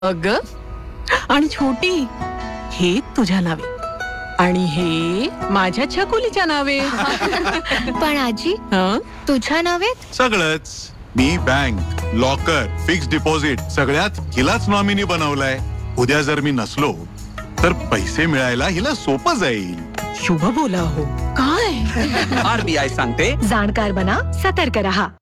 अगं, आणि छोटी, हे तुझ्या नावे आणि हे माझ्या छकुलीच्या नावे. पण आजी, हं? तुझ्या नावे? सगळंच. मी बँक, लॉकर, फिक्स डिपॉझिट सगळ्यात हिलाच नॉमिनी बनवलाय. उद्या जर मी नसलो तर पैसे मिळायला हिला सोपं जाईल. शुभ बोला हो. काय? RBI सांगते, जाणकार बना, सतर्क रहा.